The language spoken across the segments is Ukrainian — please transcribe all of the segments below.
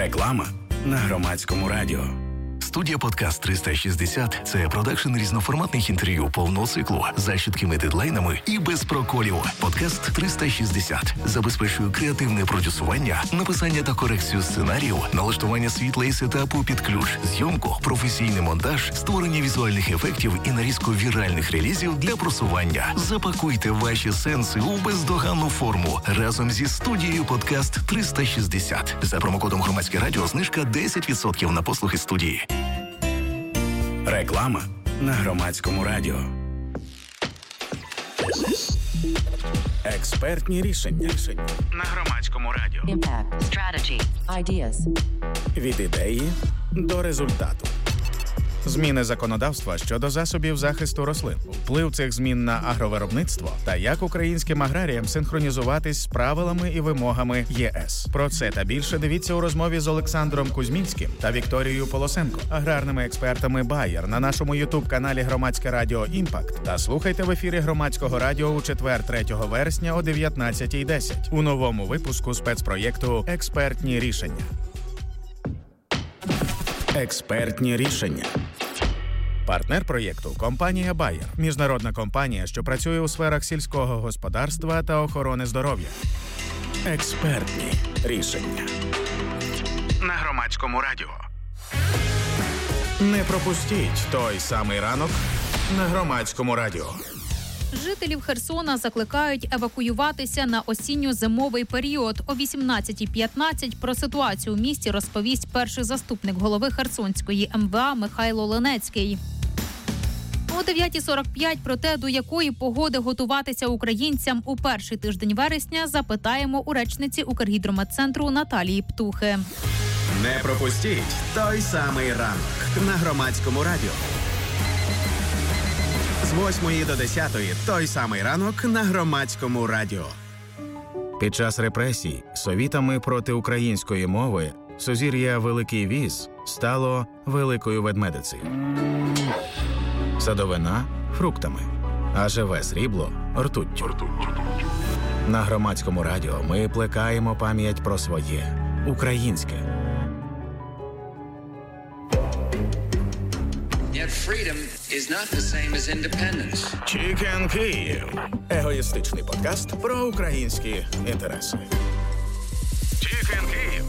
Реклама на Громадському радіо. Студія «Подкаст 360» – це продакшн різноформатних інтерв'ю повного циклу за чіткими дедлайнами і без проколів. «Подкаст 360» забезпечує креативне продюсування, написання та корекцію сценаріїв, налаштування світла і сетапу під ключ, зйомку, професійний монтаж, створення візуальних ефектів і нарізку віральних релізів для просування. Запакуйте ваші сенси у бездоганну форму разом зі студією «Подкаст 360». За промокодом «Громадське радіо» знижка 10% на послуги студії. Реклама на Громадському радіо. Експертні рішення на Громадському радіо. Impact, strategy, ideas. Від ідеї до результату. Зміни законодавства щодо засобів захисту рослин, вплив цих змін на агровиробництво та як українським аграріям синхронізуватись з правилами і вимогами ЄС. Про це та більше дивіться у розмові з Олександром Кузьмінським та Вікторією Полосенко, аграрними експертами Bayer на нашому ютуб-каналі Громадське радіо «Імпакт» та слухайте в ефірі Громадського радіо у четвер 3 вересня о 19:10 у новому випуску спецпроєкту «Експертні рішення». Експертні рішення. Партнер проєкту – компанія Bayer. Міжнародна компанія, що працює у сферах сільського господарства та охорони здоров'я. Експертні рішення. На Громадському радіо. Не пропустіть той самий ранок на Громадському радіо. Жителів Херсона закликають евакуюватися на осінньо-зимовий період. О 18:15 про ситуацію у місті розповість перший заступник голови Херсонської МВА Михайло Ленецький. О 9:45 про те, до якої погоди готуватися українцям у перший тиждень вересня, запитаємо у речниці Укргідрометцентру Наталії Птухи. Не пропустіть той самий ранок на Громадському радіо. З 8 до 10 той самий ранок на Громадському радіо. Під час репресій совітами проти української мови сузір'я Великий Віз стало Великою Ведмедицею. Садовина – фруктами, а живе срібло – ртуттю. На Громадському радіо ми плекаємо пам'ять про своє – українське. Yet freedom is not the same as independence. Chicken Київ. Егоїстичний подкаст про українські інтереси. Chicken Київ.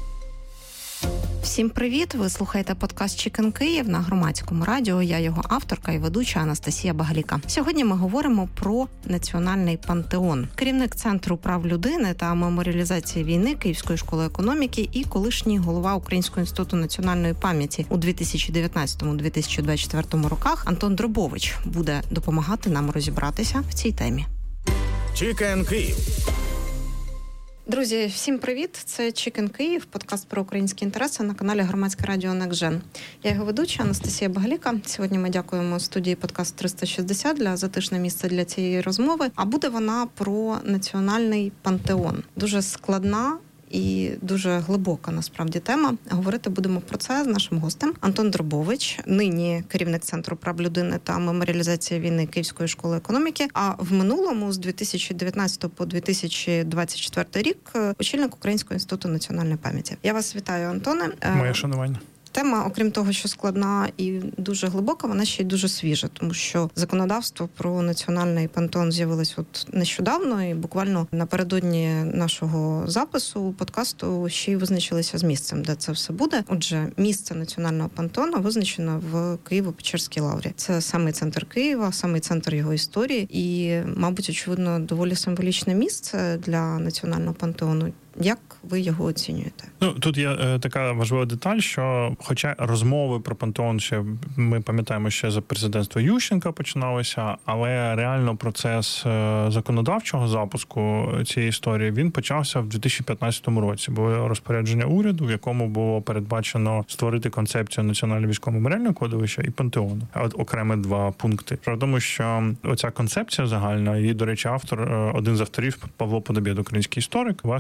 Всім привіт! Ви слухаєте подкаст «Чікен Київ» на Громадському радіо. Я його авторка і ведуча Анастасія Багаліка. Сьогодні ми говоримо про національний пантеон. Керівник Центру прав людини та меморіалізації війни Київської школи економіки і колишній голова Українського інституту національної пам'яті у 2019-2024 роках Антон Дробович буде допомагати нам розібратися в цій темі. «Чікен Київ». Друзі, всім привіт! Це «Чікен Київ», подкаст про українські інтереси на каналі Громадське радіо NextGen. Я його ведуча Анастасія Багаліка. Сьогодні ми дякуємо студії «Подкаст 360» за затишне місце для цієї розмови. А буде вона про національний пантеон. Дуже складна і дуже глибока, насправді, тема. Говорити будемо про це з нашим гостем. Антон Дробович, нині керівник Центру прав людини та меморіалізації війни Київської школи економіки, а в минулому, з 2019 по 2024 рік, очільник Українського інституту національної пам'яті. Я вас вітаю, Антоне. Моє шанування. Тема, окрім того, що складна і дуже глибока, вона ще й дуже свіжа, тому що законодавство про національний пантеон з'явилось от нещодавно, і буквально напередодні нашого запису подкасту ще й визначилися з місцем, де це все буде. Отже, місце національного пантеону визначено в Києво-Печерській лаврі. Це самий центр Києва, самий центр його історії і, мабуть, очевидно, доволі символічне місце для національного пантеону. Як ви його оцінюєте? Тут є така важлива деталь, що хоча розмови про пантеон ще, ми пам'ятаємо, ще за президентства Ющенка починалися, але реально процес законодавчого запуску цієї історії, він почався в 2015 році. Було розпорядження уряду, в якому було передбачено створити концепцію національного військово-меморіального кладовища і пантеону. От окремі два пункти. Про тому, що оця концепція загальна, і, до речі, один з авторів, Павло Подобєд, український історик, власне, була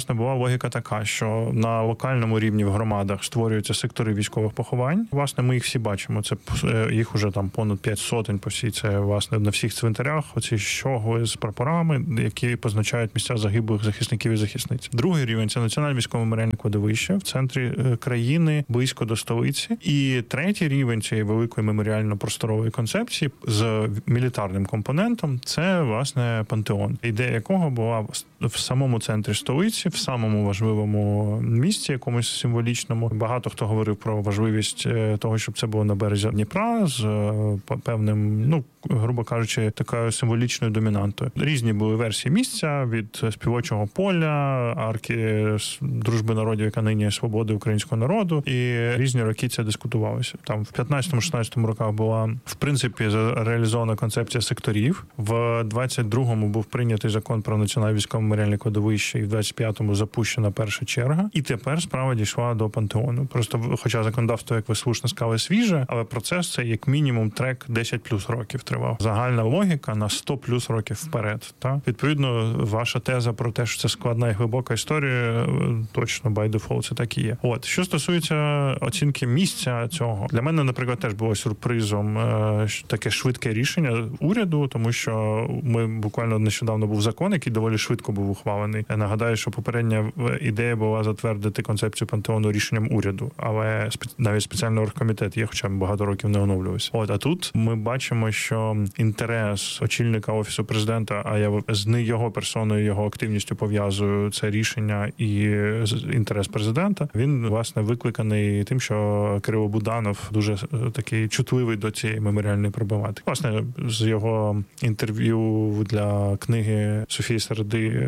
логіка така, що на локальному рівні в громадах створюються сектори військових поховань. Власне, ми їх всі бачимо. Це їх уже там понад 5 сотень по всій. Це, власне, на всіх цвинтарях оці щогли з прапорами, які позначають місця загиблих захисників і захисниць. Другий рівень – це національне військове меморіальне кладовище в центрі країни, близько до столиці. І третій рівень цієї великої меморіально-просторової концепції з мілітарним компонентом – це, власне, пантеон. Ідея якого була в самому центрі столиці, в самому важливому місці, якомусь символічному. Багато хто говорив про важливість того, щоб це було на березі Дніпра з певним, грубо кажучи, такою символічною домінантою. Різні були версії місця, від співочого поля, арки дружби народів, яка нині свободи українського народу, і різні роки це дискутувалося. Там в 15-16 роках була, в принципі, реалізована концепція секторів. В 22-му був прийнятий закон про національне військове меморіальне кладовище, і в 25-му запущена перша черга. І тепер справа дійшла до пантеону. Просто, хоча законодавство, як ви слушно сказали, свіже, але процес це як мінімум трек 10 плюс років тривав. Загальна логіка на 100 плюс років вперед. Та? Відповідно, ваша теза про те, що це складна і глибока історія, точно, by default, це так і є. От. Що стосується оцінки місця цього, для мене, наприклад, теж було сюрпризом таке швидке рішення уряду, тому що ми буквально нещодавно був закон, який доволі швидко був ухвалений. Я нагадаю, що попередня ідея була затвердити концепцію пантеону рішенням уряду, але навіть спеціальний оргкомітет є, хоча багато років не оновлювався. От, а тут ми бачимо, що інтерес очільника Офісу президента, а я з його персоною, його активністю пов'язую це рішення і інтерес президента, він, власне, викликаний тим, що Кирило Буданов дуже такий чутливий до цієї меморіальної проблематики. Власне, з його інтерв'ю для книги Софії Середи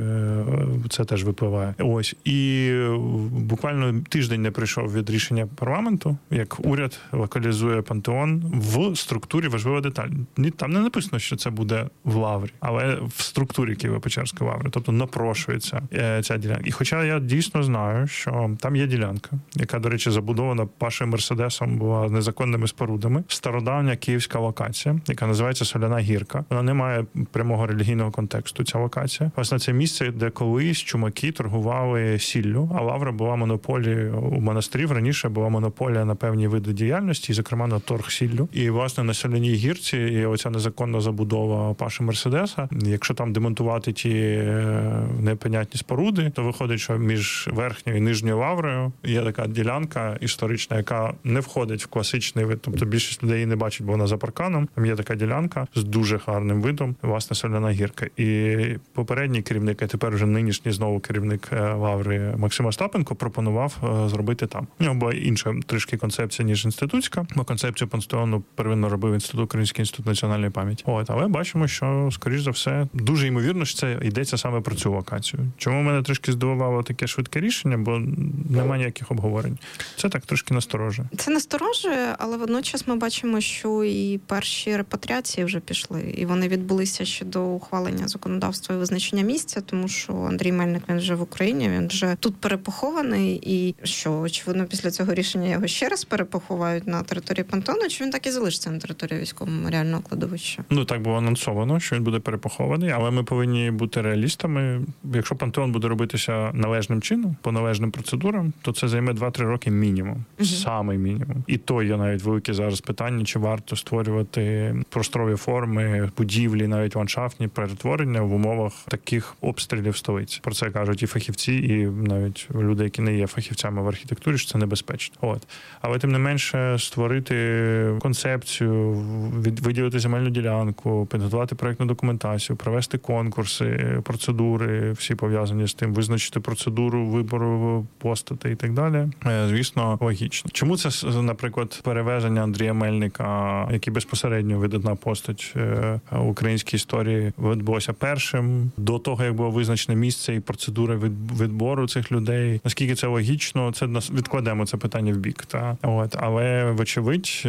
це теж випливає. Ось. І буквально тиждень не пройшов від рішення парламенту, як уряд локалізує пантеон в структурі. Важлива деталь. Там не написано, що це буде в Лаврі, але в структурі Києво-Печерської Лаври. Тобто напрошується ця ділянка. І хоча я дійсно знаю, що там є ділянка, яка, до речі, забудована Пашею Мерседесом, була незаконними спорудами. Стародавня київська локація, яка називається Соляна гірка. Вона не має прямого релігійного контексту, ця локація. Власне, це місце, де колись чумаки торгували сіллю, а Лавра була монополією у монастирів. Раніше була монополія на певні види діяльності, зокрема на торг сіллю. І, власне, на Соляній гірці і оця незаконна забудова Паші Мерседеса. Якщо там демонтувати ті непонятні споруди, то виходить, що між верхньою і нижньою Лаврою є така ділянка історична, яка не входить в класичний вид. Тобто більшість людей її не бачить, бо вона за парканом. Там є така ділянка з дуже гарним видом, власне, Соляна гірка. І попередній керівник, а тепер вже нинішній знову керівник Лаври Максим Остапенко пропонував зробити там. У нього була інша трішки концепція, ніж інститутська, бо концепцію пантеону первинно робив Український інститут національної пам'яті. От, але бачимо, що, скоріш за все, дуже ймовірно, що це йдеться саме про цю локацію. Чому мене трішки здивувало таке швидке рішення, бо немає ніяких обговорень. Це так трошки насторожує. Це насторожує, але водночас ми бачимо, що і перші репатріації вже пішли, і вони відбулися ще до ухвалення законодавства і визначення місця, тому що Андрій Мельник, він вже в Україні, він вже тут перепохований, і що, очевидно, після цього рішення його ще раз перепоховають на території пантеону, чи він так і залишиться на території військового меморіального кладовища? Так було анонсовано, що він буде перепохований, але ми повинні бути реалістами. Якщо пантеон буде робитися належним чином, по належним процедурам, то це займе 2-3 роки мінімум. Самий мінімум. І то є навіть велике зараз питання, чи варто створювати просторові форми, будівлі, навіть ландшафтні перетворення в умовах таких обстрілів столиці. Про це кажуть і фахівці, і навіть люди, які не є фахівцями в архітектурі, що це небезпечно. От. Але тим не менше створити концепцію, виділити земельну ділянку, підготувати проєктну документацію, провести конкурси, процедури, всі пов'язані з тим, визначити процедуру вибору постатей і так далі. Звісно, логічно. Чому це, наприклад, перевезення Андрія Мельника, який безпосередньо видатна постать українській історії, відбулося першим, до того, як було визначене місце і процедура відбору цих людей. Наскільки це логічно, це відкладемо це питання в бік. От. Але, вочевидь,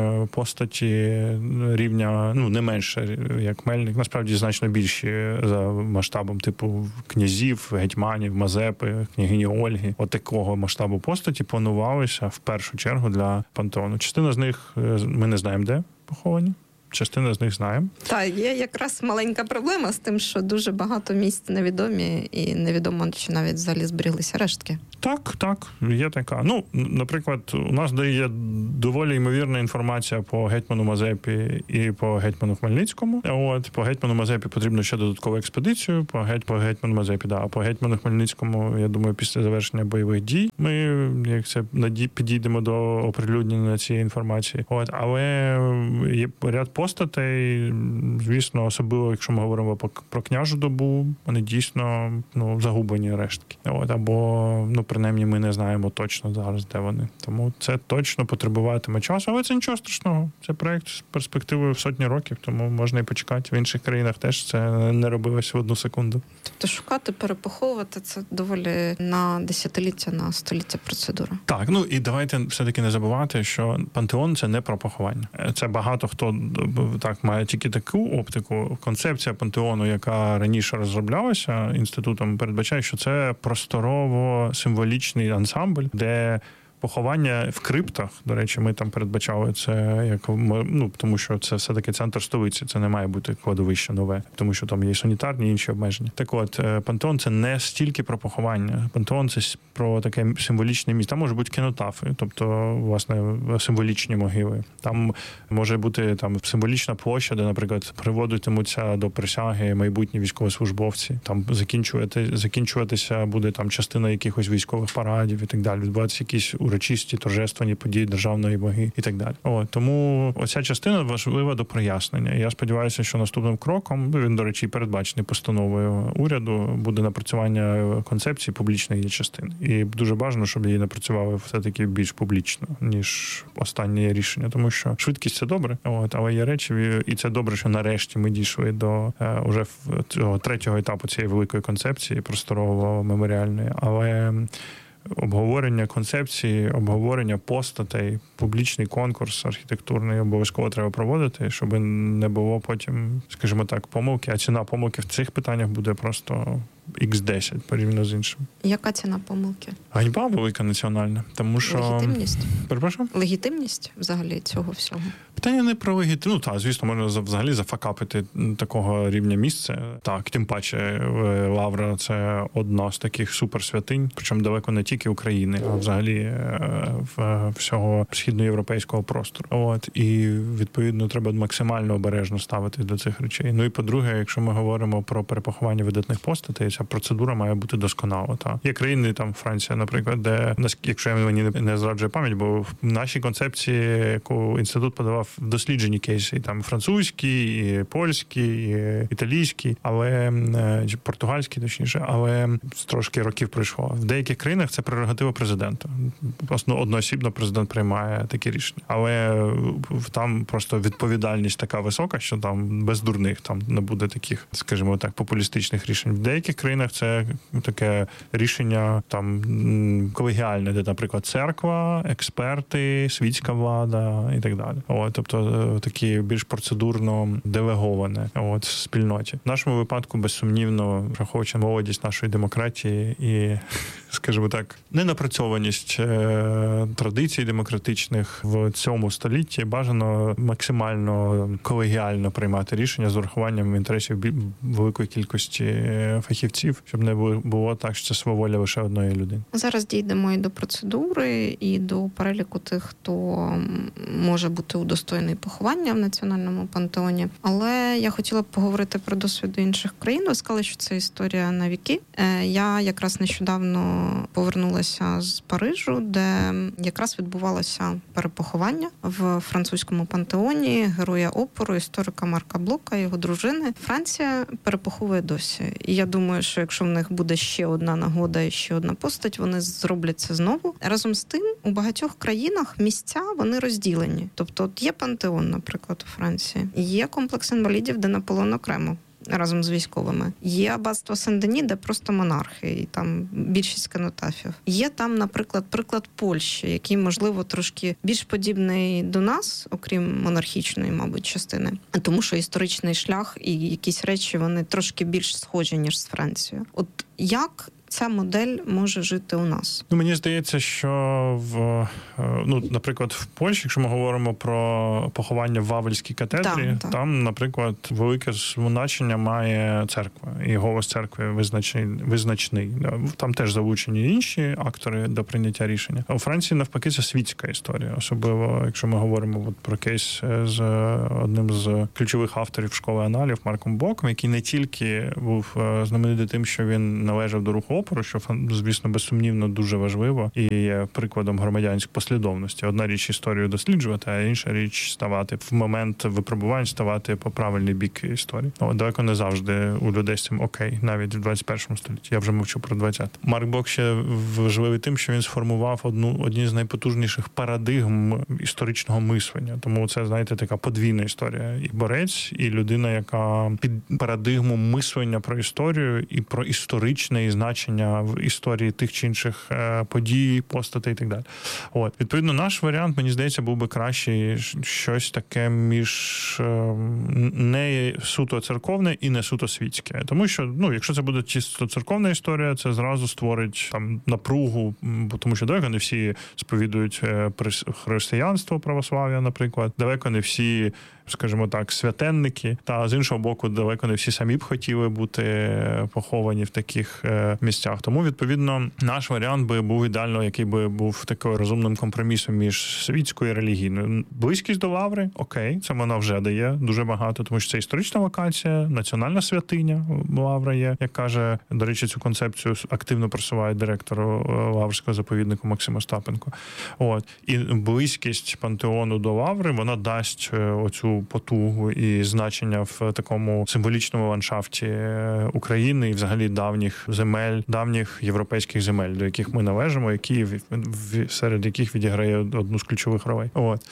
постаті рівня, не менше, як Мельник, насправді значно більші за масштабом, типу князів, гетьманів, Мазепи, княгині Ольги. От такого масштабу постаті планувалися в першу чергу для пантеону. Частина з них ми не знаємо, де поховані. частина з них знає. Так, є якраз маленька проблема з тим, що дуже багато місць невідомі, і невідомо, чи навіть взагалі зберіглися рештки. Так, є така. Ну, наприклад, у нас є доволі ймовірна інформація по гетьману Мазепі і по гетьману Хмельницькому. От, по гетьману Мазепі потрібно ще додаткову експедицію, по гетьману Мазепі, да, а по гетьману Хмельницькому, я думаю, після завершення бойових дій ми, як це, підійдемо до оприлюднення цієї інформації. От, але є ряд постатей, звісно, особливо, якщо ми говоримо про княжу добу, вони дійсно, загублені рештки. От, або, принаймні, ми не знаємо точно зараз, де вони. Тому це точно потребуватиме часу, але це нічого страшного. Це проєкт з перспективою в сотні років, тому можна і почекати. В інших країнах теж це не робилось в одну секунду. Тобто шукати, перепоховувати – це доволі на десятиліття, на століття процедура. Так, і давайте все-таки не забувати, що пантеон – це не про поховання. Це багато хто так має тільки таку оптику. Концепція пантеону, яка раніше розроблялася інститутом, передбачає, що це просторово-символічний ансамбль, де поховання в криптах, до речі, ми там передбачали це, як тому що це все-таки центр столиці, це не має бути кладовище нове, тому що там є санітарні і інші обмеження. Так от, пантеон – це не стільки про поховання. Пантеон – це про таке символічне місце. Там може бути кінотафи, тобто, власне, символічні могили. Там може бути символічна площа, де, наприклад, приводитимуться до присяги майбутні військовослужбовці. Там закінчуватися буде частина якихось військових парадів і так далі. Відбуватися якісь урочисті, торжественні події державної ваги і так далі. Тому оця частина важлива до прояснення. Я сподіваюся, що наступним кроком, він, до речі, передбачений постановою уряду, буде напрацювання концепції публічної частини. І дуже бажано, щоб її напрацювали все-таки більш публічно, ніж останнє рішення. Тому що швидкість – це добре, але є речі, і це добре, що нарешті ми дійшли до уже цього третього етапу цієї великої концепції просторово-меморіальної. Але обговорення концепції, обговорення постатей, публічний конкурс архітектурний обов'язково треба проводити, щоб не було потім, скажімо так, помилки. А ціна помилки в цих питаннях буде просто X10 порівняно з іншим. Яка ціна помилки? Ганьба велика національна. Тому що... Легітимність? Перепрошую? Легітимність взагалі цього всього? Питання не про легітимність. Так, звісно, можна взагалі зафакапити такого рівня місце. Так, тим паче Лавра – це одна з таких суперсвятинь, причому далеко не тільки України, а взагалі всього східноєвропейського простору. І, відповідно, треба максимально обережно ставитись до цих речей. І, по-друге, якщо ми говоримо про перепоховання видатних постатей, ця процедура має бути досконала. Є країни, Франція, наприклад, де, якщо мені не зраджує пам'ять, бо в нашій концепції, яку інститут подавав, досліджені кейси, французькі, і польські, і італійські, чи португальські, точніше, але трошки років пройшло. В деяких країнах це прерогатива президента. Одноосібно президент приймає такі рішення. Але там просто відповідальність така висока, що там без дурних не буде таких, скажімо так, популістичних рішень. В деяких країнах це таке рішення колегіальне, де, наприклад, церква, експерти, світська влада і так далі. Тобто такі більш процедурно делеговане в спільноті. В нашому випадку, безсумнівно, враховуючи молодість нашої демократії і, скажімо так, ненапрацьованість традицій демократичних в цьому столітті, бажано максимально колегіально приймати рішення з урахуванням інтересів великої кількості фахівців, щоб не було так, що це сваволя лише одної людини. Зараз дійдемо і до процедури, і до переліку тих, хто може бути удостоєний поховання в Національному пантеоні. Але я хотіла б поговорити про досвід інших країн. Ви сказали, що це історія на віки. Я якраз нещодавно повернулася з Парижу, де якраз відбувалося перепоховання в французькому пантеоні героя опору, історика Марка Блока, його дружини. Франція перепоховує досі. І я думаю, що якщо в них буде ще одна нагода і ще одна постать, вони зроблять це знову. Разом з тим, у багатьох країнах місця, вони розділені. Тобто є пантеон, наприклад, у Франції. Є комплекс інвалідів, де Наполеон окремо разом з військовими. Є аббатство Сен-Дені, де просто монархи, і там більшість кенотафів. Є там, наприклад, приклад Польщі, який, можливо, трошки більш подібний до нас, окрім монархічної, мабуть, частини. Тому що історичний шлях і якісь речі, вони трошки більш схожі, ніж з Францією. От Як ця модель може жити у нас? Мені здається, що наприклад, в Польщі, якщо ми говоримо про поховання в Вавельській катедрі, там, наприклад, велике значення має церква. І голос церкви визначний. Там теж залучені інші актори до прийняття рішення. А у Франції, навпаки, це світська історія. Особливо, якщо ми говоримо про кейс з одним з ключових авторів школи аналів Марком Боком, який не тільки був знаменитий тим, що він належав до руху опору, що, звісно, безсумнівно дуже важливо і є прикладом громадянської послідовності. Одна річ історію досліджувати, а інша річ ставати в момент випробувань, ставати по правильний бік історії. Далеко не завжди у людей з цим окей, навіть в 21 столітті. Я вже мовчу про 20. Марк Бок ще важливий тим, що він сформував одні з найпотужніших парадигм історичного мислення. Тому це, знаєте, така подвійна історія. І борець, і людина, яка під парадигму мислення про історію і про історичне і значення в історії тих чи інших подій, постатей і так далі. Відповідно, наш варіант, мені здається, був би кращий щось таке між не суто церковне і не суто світське. Тому що, якщо це буде чисто церковна історія, це зразу створить там напругу, тому що далеко не всі сповідують християнство, православ'я, наприклад. Далеко не всі, скажімо так, святенники. Та з іншого боку, далеко не всі самі б хотіли бути поховані в таких місцях. Тому, відповідно, наш варіант би був ідеально, який би був таким розумним компромісом між світською і релігійною. Близькість до Лаври, окей, це вона вже дає дуже багато, тому що це історична локація, національна святиня Лавра є, як каже, до речі, цю концепцію активно просуває директор Лаврського заповіднику Максим Остапенко. І близькість пантеону до Лаври, вона дасть оцю потугу і значення в такому символічному ландшафті України і взагалі давніх європейських земель, до яких ми належимо, серед яких відіграє одну з ключових ролей.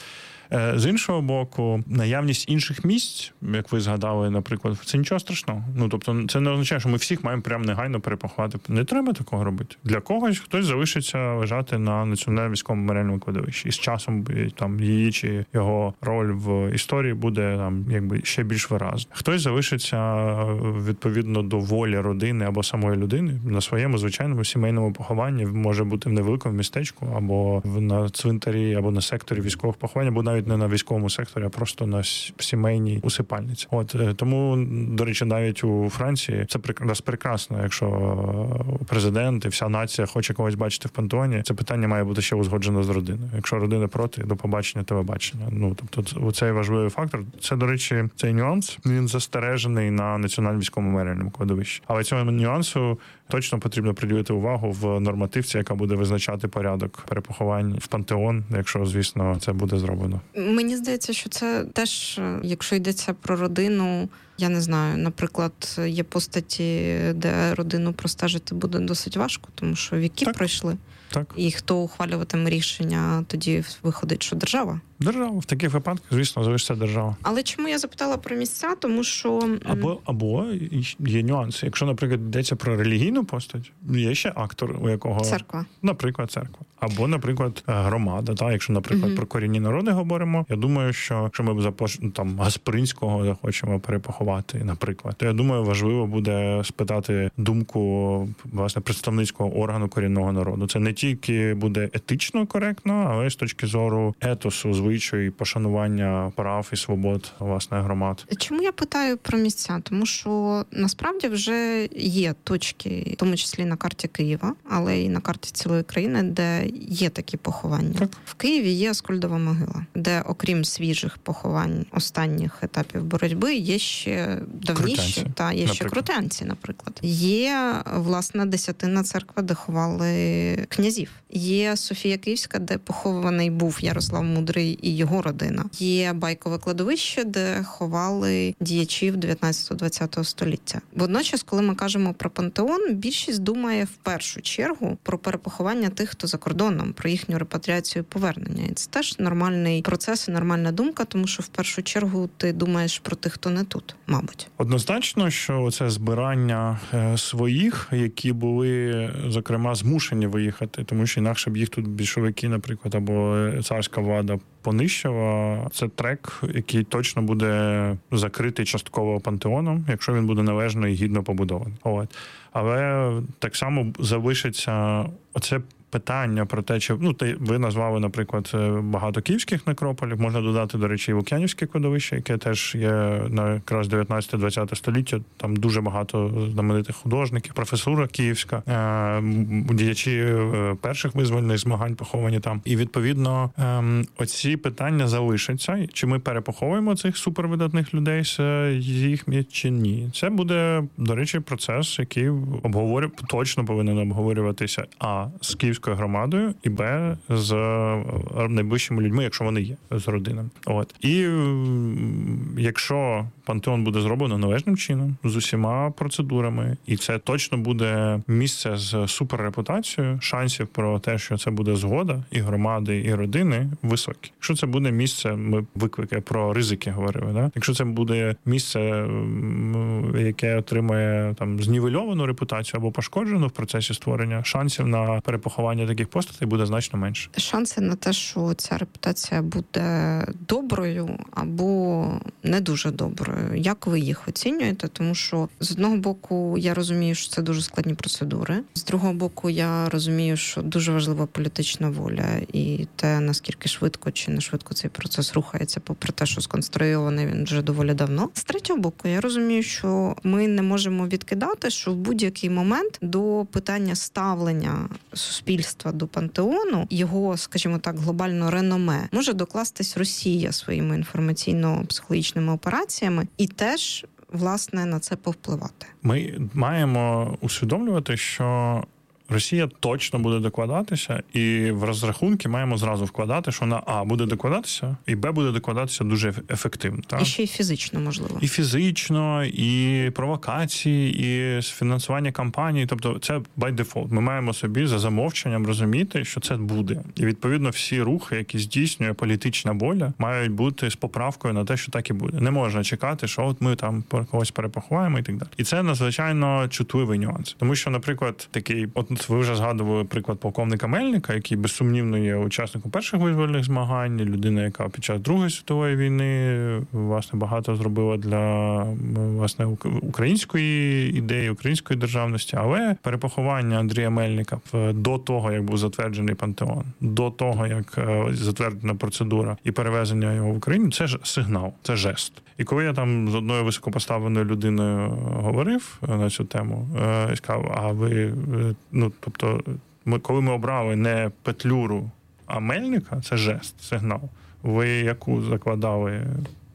З іншого боку, наявність інших місць, як ви згадали, наприклад, це нічого страшного. Тобто це не означає, що ми всіх маємо прямо негайно перепоховати. Не треба такого робити. Для когось хтось залишиться лежати на національному військовому меморіальному кладовищі. І з часом там її чи його роль в історії буде там ще більш виразна. Хтось залишиться відповідно до волі родини або самої людини на своєму звичайному сімейному похованні, може бути в невеликому містечку або на цвинтарі, або на секторі військових поховань, або навіть не на військовому секторі, а просто на сімейній усипальниці. Тому, до речі, навіть у Франції це прекрасно, якщо президент і вся нація хоче когось бачити в пантеоні, це питання має бути ще узгоджено з родиною. Якщо родина проти, до побачення, телебачення. Тобто цей важливий фактор. Це, до речі, цей нюанс, він застережений на національному військовому меморіальному кладовищі. Але цьому нюансу точно потрібно приділити увагу в нормативці, яка буде визначати порядок перепоховань в пантеон, якщо, звісно, це буде зроблено. Мені здається, що це теж, якщо йдеться про родину, я не знаю, наприклад, є постаті, де родину простежити буде досить важко, тому що віки пройшли. Так. І хто ухвалюватиме рішення, тоді виходить, що держава? Держава. В таких випадках, звісно, залишиться держава. Але чому я запитала про місця? Тому що... Або є нюанси. Якщо, наприклад, йдеться про релігійну постать, є ще актор, у якого... Церква. Наприклад, церква. Або, наприклад, громада. Та? Якщо, наприклад, про корінні народи говоримо, я думаю, що якщо ми там Гаспринського захочемо перепоховати, наприклад, то я думаю, важливо буде спитати думку, власне, представницького органу корінного народу. Це не тільки буде етично коректно, але з точки зору етосу, звичаю і пошанування прав і свобод, власне, громад. Чому я питаю про місця? Тому що насправді вже є точки, в тому числі на карті Києва, але і на карті цілої країни, де є такі поховання. Так. В Києві є Аскольдова могила, де, окрім свіжих поховань останніх етапів боротьби, є ще давніші, є ще Крутянці, наприклад. Є, власне, Десятинна церква, де ховали князів. Є Софія Київська, де похований був Ярослав Мудрий і його родина. Є Байкове кладовище, де ховали діячів 19-20 століття. Водночас, коли ми кажемо про пантеон, більшість думає в першу чергу про перепоховання тих, хто за кордоном, про їхню репатріацію і повернення. І це теж нормальний процес і нормальна думка, тому що в першу чергу ти думаєш про тих, хто не тут, мабуть. Однозначно, що це збирання своїх, які були, зокрема, змушені виїхати, тому що інакше б їх тут більшовики, наприклад, або царська влада Понищева – це трек, який точно буде закритий частково пантеоном, якщо він буде належно і гідно побудований. Але так само залишиться оце питання про те, чи ви назвали, наприклад, багато київських некрополів. Можна додати, до речі, і Лук'янівське кладовище, яке теж є на якраз 19-20 століття. Там дуже багато знаменитих художників, професура київська, діячі перших визвольних змагань поховані там. І відповідно оці питання залишаться. Чи ми перепоховуємо цих супервидатних людей з їх чи ні? Це буде, до речі, процес, який точно повинен обговорюватися з київською громадою і Б з найближчими людьми, якщо вони є, з родинами. І якщо пантеон буде зроблено належним чином, з усіма процедурами, і це точно буде місце з суперрепутацією, шансів про те, що це буде згода і громади, і родини, високі. Якщо це буде місце, ми виклики про ризики говорили, да? Якщо це буде місце, яке отримає там знівельовану репутацію або пошкоджену в процесі створення, шансів на перепоховання таких постатей буде значно менше. Шанси на те, що ця репутація буде доброю або не дуже доброю. Як ви їх оцінюєте? Тому що з одного боку я розумію, що це дуже складні процедури. З другого боку я розумію, що дуже важлива політична воля і те, наскільки швидко чи не швидко цей процес рухається, попри те, що сконструйований він вже доволі давно. З третього боку я розумію, що ми не можемо відкидати, що в будь-який момент до питання ставлення суспільства до пантеону, його, скажімо так, глобально реноме, може докластись Росія своїми інформаційно-психологічними операціями і теж, власне, на це повпливати. Ми маємо усвідомлювати, що Росія точно буде докладатися, і в розрахунки маємо зразу вкладати, що вона буде докладатися, і буде докладатися дуже ефективно. Так? І ще й фізично, можливо. І фізично, і провокації, і фінансування кампаній. Тобто це by default. Ми маємо собі за замовченням розуміти, що це буде. І відповідно всі рухи, які здійснює політична воля, мають бути з поправкою на те, що так і буде. Не можна чекати, що ми там когось перепоховаємо і так далі. І це надзвичайно чутливий нюанс. Тому що, наприклад, такий ви вже згадували приклад полковника Мельника, який безсумнівно є учасником перших визвольних змагань, людина, яка під час Другої світової війни, власне, багато зробила для, власне, української ідеї, української державності, але перепоховання Андрія Мельника до того, як був затверджений пантеон, до того, як затверджена процедура і перевезення його в Україну, це ж сигнал, це жест. І коли я там з одною високопоставленою людиною говорив на цю тему, я сказав, а ви, тобто, коли ми обрали не Петлюру, а Мельника, це жест, сигнал. Ви яку закладали,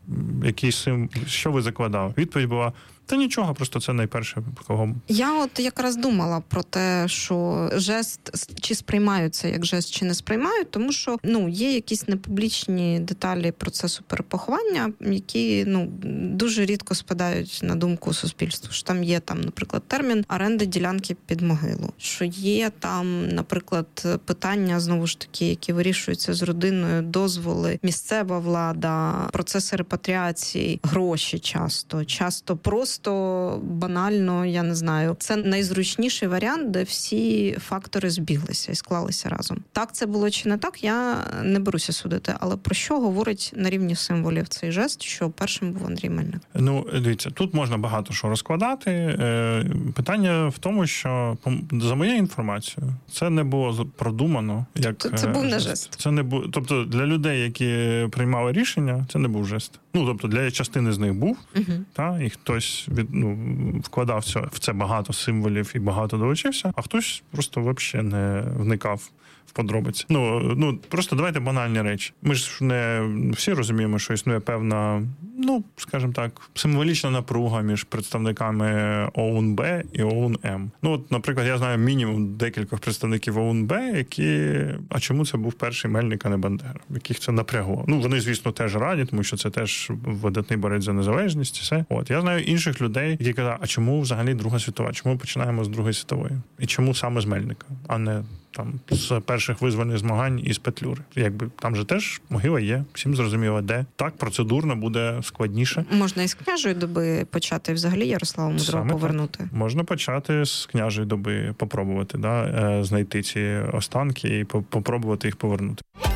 що ви закладали? Відповідь була, та нічого, просто це найперше, кого... Я от якраз думала про те, що жест, чи сприймають це як жест, чи не сприймають, тому що, є якісь непублічні деталі процесу перепоховання, які, дуже рідко спадають на думку суспільству. Що там є, наприклад, термін оренди ділянки під могилу. Що є там, наприклад, питання, знову ж таки, які вирішуються з родиною, дозволи, місцева влада, процеси репатріації, гроші часто просто банально, я не знаю. Це найзручніший варіант, де всі фактори збіглися і склалися разом. Так це було чи не так, я не беруся судити. Але про що говорить на рівні символів цей жест, що першим був Андрій Мельник? Дивіться, тут можна багато що розкладати. Питання в тому, що, за моєю інформацією, це не було продумано як це був не жест. Це не було, тобто для людей, які приймали рішення, це не був жест. Тобто для частини з них був, і хтось вкладав в це багато символів і багато долучився, а хтось просто взагалі не вникав в подробиці. Просто давайте банальні речі. Ми ж не всі розуміємо, що існує певна, скажімо так, символічна напруга між представниками ОУН-Б і ОУН-М. Наприклад, я знаю мінімум декількох представників ОУН-Б, які, а чому це був перший Мельник, а не Бандера? Яких це напрягло. Вони, звісно, теж раді, тому що це теж видатний борець за незалежність, все. Я знаю інших людей, які кажуть, а чому взагалі Друга світова? Чому ми починаємо з Другої світової? І чому саме з Мельника, а не з перших визвольних змагань із Петлюри. Там же теж могила є, всім зрозуміло, де. Так, процедурно буде складніше. Можна і з княжої доби почати взагалі Ярослава Мудрого повернути. Так. Можна почати з княжої доби, попробувати, знайти ці останки і попробувати їх повернути.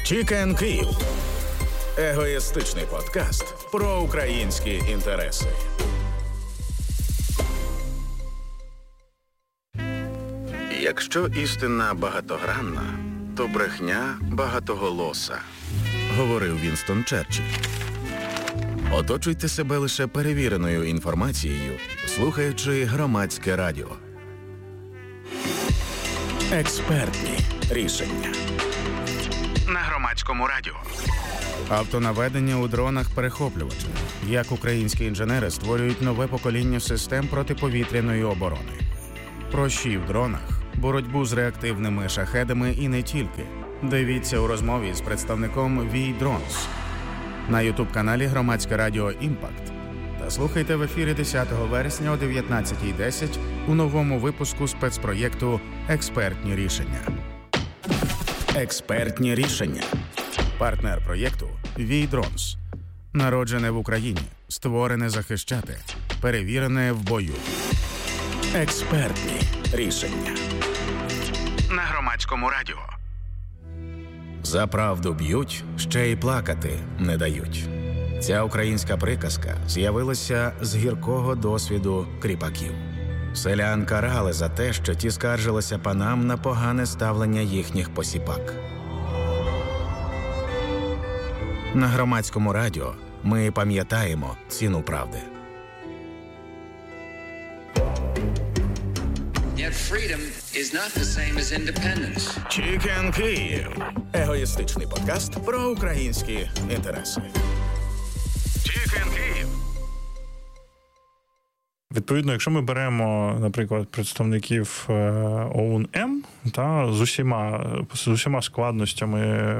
Chicken Київ. Егоїстичний подкаст про українські інтереси. Якщо істина багатогранна, то брехня багатоголоса, говорив Вінстон Черчилль. Оточуйте себе лише перевіреною інформацією, слухаючи Громадське радіо. Експертні рішення. На Громадському радіо. Автонаведення у дронах-перехоплювачах. Як українські інженери створюють нове покоління систем протиповітряної оборони. Прощі в дронах, боротьбу з реактивними шахедами і не тільки. Дивіться у розмові з представником V-Drones на ютуб-каналі Громадське радіо «Імпакт». Та слухайте в ефірі 10 вересня о 19:10 у новому випуску спецпроєкту «Експертні рішення». Експертні рішення. Партнер проєкту V-Drones. Народжене в Україні, створене захищати, перевірене в бою. Експертні рішення. На Громадському радіо. За правду б'ють, ще й плакати не дають. Ця українська приказка з'явилася з гіркого досвіду кріпаків. Селян карали за те, що ті скаржилися панам на погане ставлення їхніх посіпак. На Громадському радіо ми пам'ятаємо ціну правди. Yet freedom is not the same as independence. Chicken Київ. Егоїстичний подкаст про українські інтереси. Chicken Київ. Відповідно, якщо ми беремо, наприклад, представників ОУН-М, та з усіма складностями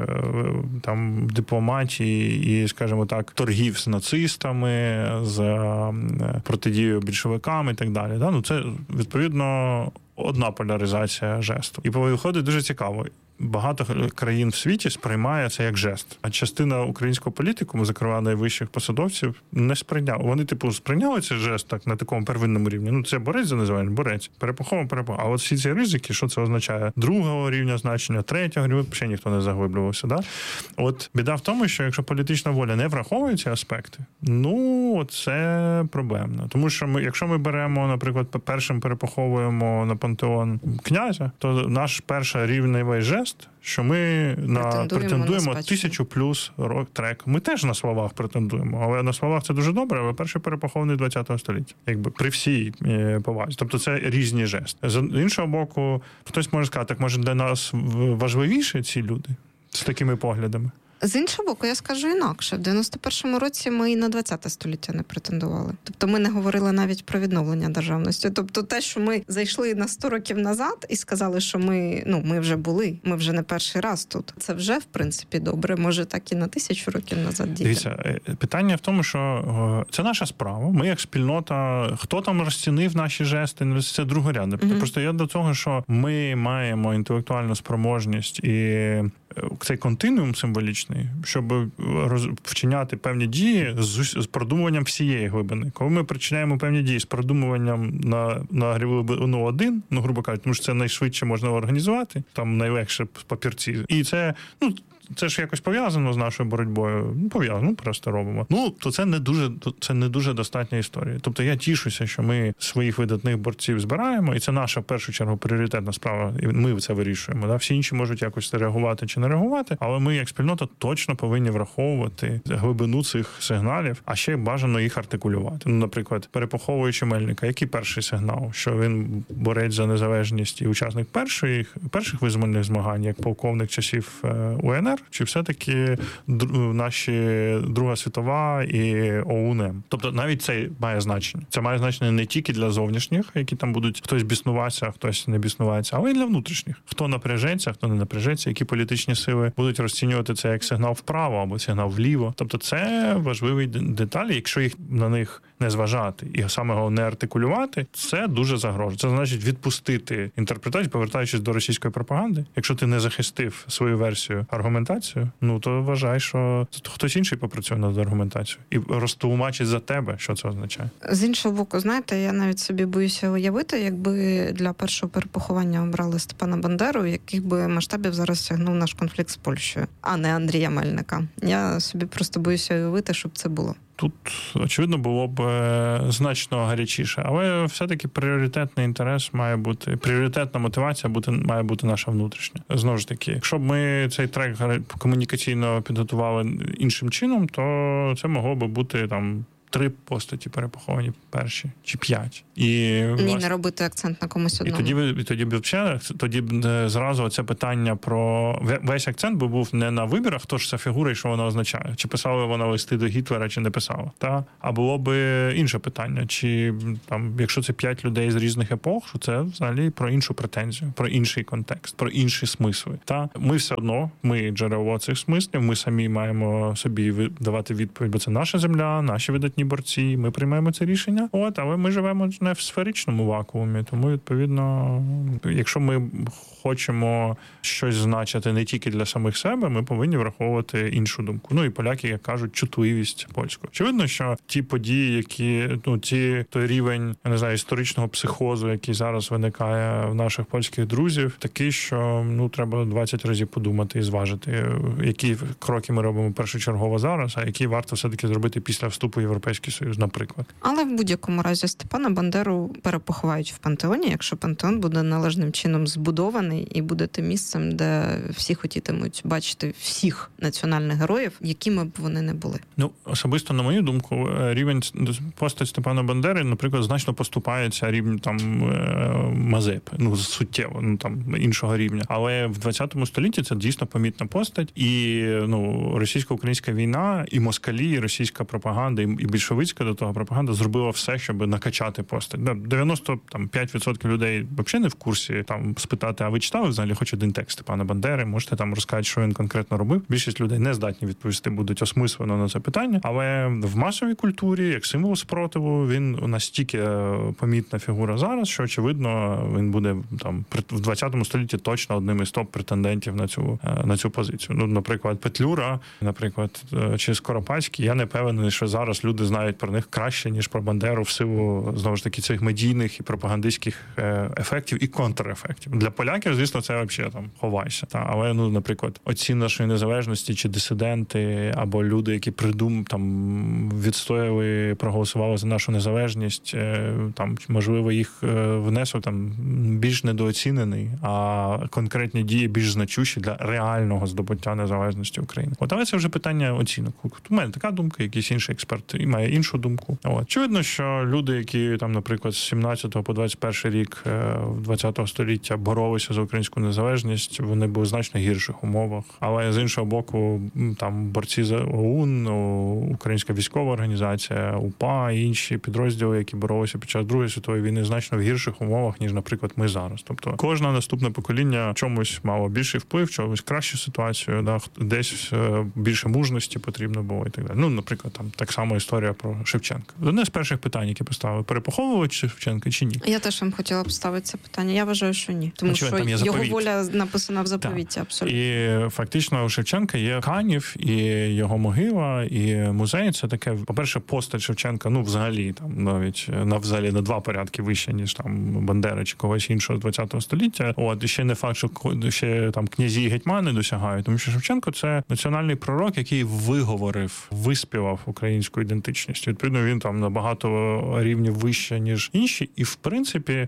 там дипломатії і, скажімо так, торгів з нацистами, з протидією більшовикам і так далі. Да? Ну, це, відповідно, одна поляризація жесту. І виходить дуже цікаво. Багато країн в світі сприймає це як жест. А частина українського політикуму, зокрема найвищих посадовців, не сприйняли. Вони, сприйняли цей жест так на такому первинному рівні. Ну, це борець за незалежність, борець. Перепахова. А от всі ці ризики, що це означає? Другого рівня значення, третього рівня, взагалі ніхто не заглиблювався. Да? От біда в тому, що якщо політична воля не враховує ці аспекти, ну, це проблемно. Тому що якщо ми беремо, наприклад, першим перепаховуємо на пантеон князя, то наш перший рівневий жест, що ми претендуємо 1000+ трек. Ми теж на словах претендуємо, але на словах це дуже добре, але перший перепахований 20-го століття. Якби при всій повазі. Тобто це різні жести. З іншого боку, хтось може сказати, так може для нас важливіші ці люди з такими поглядами? З іншого боку, я скажу інакше. В 91-му році ми і на 20-те століття не претендували. Тобто ми не говорили навіть про відновлення державності. Тобто те, що ми зайшли на 100 років назад і сказали, що ми вже були, ми вже не перший раз тут. Це вже, в принципі, добре. Може, так і на 1000 років назад діти. Дивіться, питання в тому, що це наша справа. Ми як спільнота, хто там розцінив наші жести, це другорядне. Просто я до того, що ми маємо інтелектуальну спроможність і цей континуум символічний, щоб вчиняти певні дії з продумуванням всієї глибини. Коли ми причиняємо певні дії з продумуванням на глибину 1, ну, грубо кажучи, тому що це найшвидше можна організувати, там найлегше папірці. І це, це ж якось пов'язано з нашою боротьбою. Ну, пов'язано, просто робимо. Ну, то це не дуже достатня історія. Тобто я тішуся, що ми своїх видатних борців збираємо, і це наша, в першу чергу, пріоритетна справа, і ми це вирішуємо. Да? Всі інші можуть якось реагувати чи не реагувати, але ми, як спільнота, точно повинні враховувати глибину цих сигналів, а ще бажано їх артикулювати. Ну, наприклад, перепаховуючи Мельника, який перший сигнал? Що він борець за незалежність і учасник перших визвольних змагань, як полковник часів УНР, чи все-таки наші Друга світова і ОУН? Тобто навіть це має значення. Це має значення не тільки для зовнішніх, які там будуть хтось біснуватися, а хтось не біснувається, але й для внутрішніх. Хто напряжеться, хто не напряжеться, які політичні сили будуть розцінювати це як сигнал вправо або сигнал вліво. Тобто це важливі деталі, якщо їх на них не зважати і саме головне не артикулювати, це дуже загрожує. Це значить відпустити інтерпретацію, повертаючись до російської пропаганди. Якщо ти не захистив свою версію аргументації аргументацію, то вважай, що хтось інший попрацює над аргументацією і розтлумачить за тебе, що це означає. З іншого боку, знаєте, я навіть собі боюся уявити, якби для першого перепоховання обрали Степана Бандеру, яких би масштабів зараз сягнув наш конфлікт з Польщею, а не Андрія Мельника. Я собі просто боюся уявити, щоб це було. Тут, очевидно, було б значно гарячіше, але все-таки пріоритетний інтерес має бути, пріоритетна мотивація має бути наша внутрішня. Знову ж таки, якщо б ми цей трек комунікаційно підготували іншим чином, то це могло б бути 3 постаті перепоховані перші, чи 5. Ні, не робити акцент на комусь одному. І тоді б зразу це питання про... Весь акцент би був не на виборах, хто ж ця фігура і що вона означає. Чи писала вона листи до Гітлера, чи не писала. А було б інше питання. Чи, якщо це 5 людей з різних епох, що це взагалі про іншу претензію, про інший контекст, про інші смисли. Ми все одно, ми джерело цих смислів, ми самі маємо собі давати відповідь, бо це наша земля, наші видатні борці, ми приймаємо це рішення. Але ми живемо не в сферичному вакуумі, тому, відповідно, якщо ми хочемо щось значити не тільки для самих себе, ми повинні враховувати іншу думку. І поляки, як кажуть, чутливість польську. Очевидно, що ті події, які, той рівень, я не знаю, історичного психозу, який зараз виникає в наших польських друзів, такий, що, треба 20 разів подумати і зважити, які кроки ми робимо першочергово зараз, а які варто все-таки зробити після вступу в Європейський Союз, наприклад. Але в будь-якому разі Степана Бандеру перепоховають в пантеоні, якщо пантеон буде належним чином збудований і буде тим місцем, де всі хотітимуть бачити всіх національних героїв, якими б вони не були. Особисто, на мою думку, рівень постать Степана Бандери, наприклад, значно поступається рівень Мазепи, суттєво, іншого рівня. Але в 20 столітті це дійсно помітна постать, і російсько-українська війна, і москалі, і російська пропаганда, і більшовицька до того пропаганда зробила все, щоб накачати постать. 95% людей взагалі не в курсі спитати, а ви читали взагалі хоч один текст Степана Бандери, можете розказати, що він конкретно робив. Більшість людей не здатні відповісти будуть осмислено на це питання, але в масовій культурі, як символ спротиву, він настільки помітна фігура зараз, що, очевидно, він буде в 20 столітті точно одним із топ-претендентів на цю позицію. Наприклад, Петлюра, чи Скоропадський, я не певний, що зараз люди знають про них краще, ніж про Бандеру в силу, знову ж таки, цих медійних і пропагандистських ефектів і контрефектів. Для поляків, звісно, це взагалі ховайся. Але, наприклад, отці нашої незалежності чи дисиденти, або люди, які відстояли, проголосували за нашу незалежність, можливо, їх внесок більш недооцінений, а конкретні дії більш значущі для реального здобуття незалежності України. Але це вже питання оцінок. У мене така думка, якийсь інший експерт має іншу думку. Очевидно, що люди, які наприклад, з 17 по 21 рік 20-го століття боролися за українську незалежність, вони були в значно гірших умовах. Але з іншого боку, борці за ОУН, Українська військова організація, УПА і інші підрозділи, які боролися під час Другої світової війни, значно в гірших умовах, ніж, наприклад, ми зараз. Тобто кожне наступне покоління чомусь мало більший вплив, чомусь кращу ситуацію, десь більше мужності потрібно було і так далі. Наприклад, так само історія про Шевченка. Одне з перших питань, які поставили, перепоховувати Шевченка чи ні? Я теж вам хотіла поставити це питання. Я вважаю, що ні. Тому що його воля написана в заповіті, абсолютно. І фактично у Шевченка є Канів, і його могила, і музей. Це таке, по-перше, постать Шевченка, взагалі, навіть на 2 порядки вище, ніж Бандера чи когось іншого 20-го століття. І ще не факт, що ще князі і гетьмани досягають. Тому що Шевченко – це національний пророк, який виспівав українську ідентичність. Відповідно, він на багато рівнів вище, ніж інші. І, в принципі,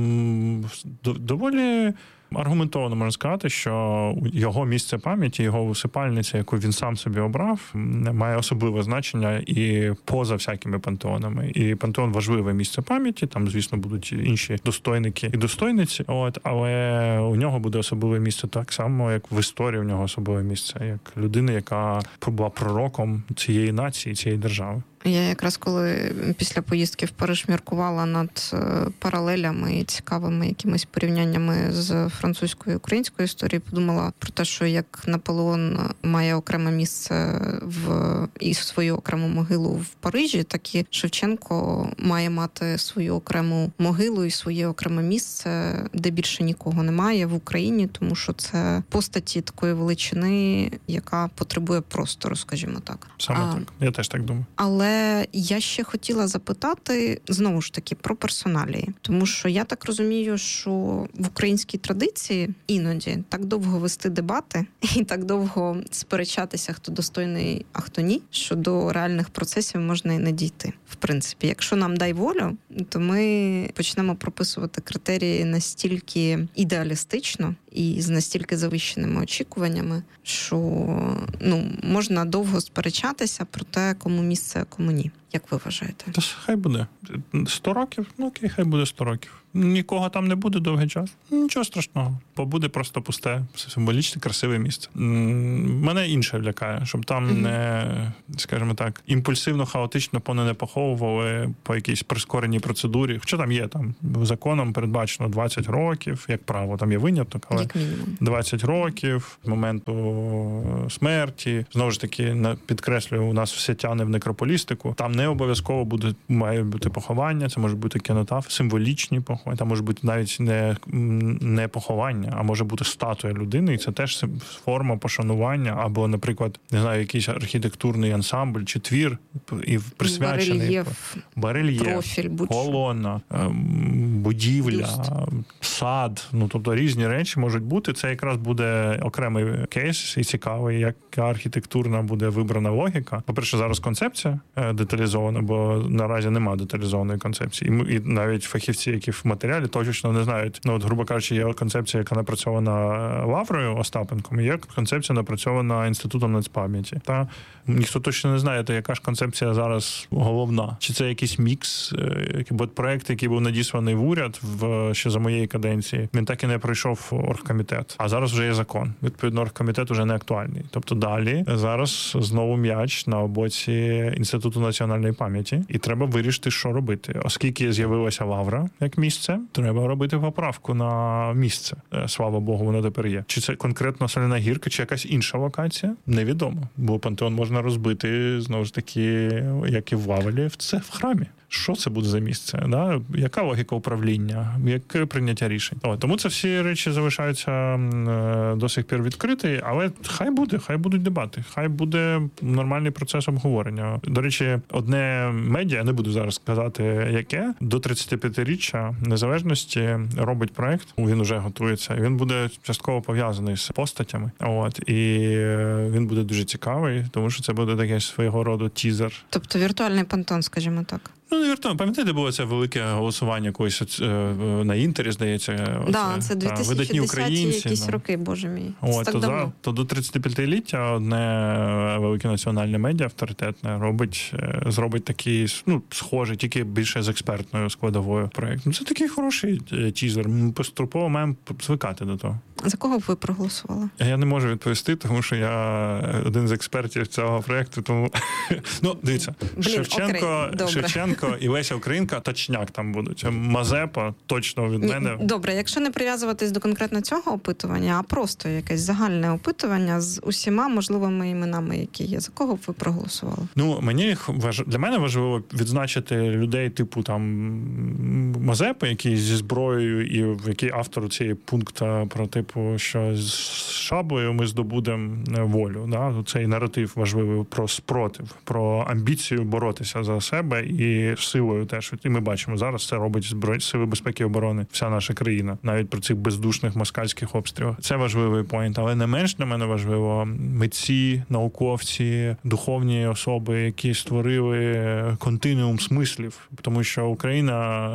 доволі аргументовано можна сказати, що його місце пам'яті, його усипальниця, яку він сам собі обрав, має особливе значення і поза всякими пантеонами. І пантеон – важливе місце пам'яті, там, звісно, будуть інші достойники і достойниці, але у нього буде особливе місце так само, як в історії у нього особливе місце, як людина, яка була пророком цієї нації, цієї держави. Я якраз коли після поїздки в Париж міркувала над паралелями і цікавими якимись порівняннями з французькою і українською історією, подумала про те, що як Наполеон має окреме місце і свою окрему могилу в Парижі, так і Шевченко має мати свою окрему могилу і своє окреме місце, де більше нікого немає в Україні, тому що це постаті такої величини, яка потребує простору, скажімо так. Саме так. Я теж так думаю. Але я ще хотіла запитати, знову ж таки, про персоналії. Тому що я так розумію, що в українській традиції іноді так довго вести дебати і так довго сперечатися, хто достойний, а хто ні, що до реальних процесів можна і не дійти. В принципі, якщо нам дай волю, то ми почнемо прописувати критерії настільки ідеалістично і з настільки завищеними очікуваннями, що можна довго сперечатися про те, кому місце, а кому ні. Як ви вважаєте? Та хай буде. 100 років? Ну окей, хай буде 100 років. Нікого там не буде довгий час. Нічого страшного. Побуде просто пусте, символічне, красиве місце. Мене інше лякає, щоб там не, скажімо так, імпульсивно, хаотично не поховували по якійсь прискореній процедурі. Хоча там є, законом передбачено 20 років, як право, там є виняток, але 20 років з моменту смерті. Знову ж таки, підкреслюю, у нас все тяне в некрополістику. Там не обов'язково має бути поховання, це може бути кінотаф, символічні поховання, там може бути навіть не поховання, а може бути статуя людини, і це теж форма пошанування, або, наприклад, не знаю, якийсь архітектурний ансамбль чи твір, і присвячений барельєф, профіль, колона, будівля, сад, тобто різні речі можуть бути. Це якраз буде окремий кейс і цікавий, яка архітектурна буде вибрана логіка. По-перше, зараз концепція деталізована, бо наразі немає деталізованої концепції. І навіть фахівці, які в матеріалі, точно не знають. Грубо кажучи, є концепція, яка напрацьована Лаврою Остапенком, є концепція, напрацьована Інститутом нацпам'яті. Та ніхто точно не знає, яка ж концепція зараз головна. Чи це якийсь мікс, бо проект, який був надісланий в уряд ще за моєї каденції, він так і не пройшов оргкомітет. А зараз вже є закон. Відповідно, оргкомітет вже не актуальний. Тобто далі зараз знову м'яч на боці Інституту національної пам'яті, і треба вирішити, що робити. Оскільки з'явилася Лавра як місце, треба робити поправку на місце. Слава Богу, воно тепер є. Чи це конкретно Соляна Гірка, чи якась інша локація? Невідомо. Бо пантеон можна розбити, знову ж таки, як і в Вавелі, це в храмі. Що це буде за місце? Да? Яка логіка управління? Яке прийняття рішень? Тому це всі речі залишаються до сих пір відкриті, але хай будуть дебати, хай буде нормальний процес обговорення. До речі, одне медіа, не буду зараз сказати, яке, до 35-річчя незалежності робить проект, він уже готується, він буде частково пов'язаний з постатями, і він буде дуже цікавий, тому що це буде такий свого роду тізер. Тобто віртуальний пантеон, скажімо так. Не віртуально. Пам'ятаєте, було це велике голосування колись на Інтері, здається? Да, це 2010-ті якісь роки, боже мій. То до 35-ліття одне велике національне медіа авторитетне зробить такий, схожий, тільки більше з експертною складовою проєкт. Це такий хороший тізер. Ми поступово маємо звикати до того. За кого б ви проголосували? Я не можу відповісти, тому що я один з експертів цього проєкту, тому... Дивіться, Шевченко і Леся Українка точняк там будуть. Мазепа точно від мене. Добре, якщо не прив'язуватись до конкретно цього опитування, а просто якесь загальне опитування з усіма можливими іменами, які є, за кого б ви проголосували? Для мене важливо відзначити людей типу там Мазепи, який зі зброєю і який автор цієї пункту про типу, що з шаблею ми здобудемо волю. Да? Цей наратив важливий про спротив, про амбіцію боротися за себе і силою теж. І ми бачимо, зараз це робить Сили безпеки і оборони, вся наша країна, навіть при цих бездушних москальських обстрілах. Це важливий поінт, але не менш для мене важливо митці, науковці, духовні особи, які створили континуум смислів, тому що Україна